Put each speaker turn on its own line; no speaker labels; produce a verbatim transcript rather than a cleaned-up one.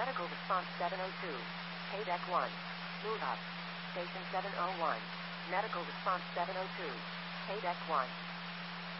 Medical response seven oh two. K-Deck one. Move up. Station seven oh one. Medical response seven oh two. K-Deck one.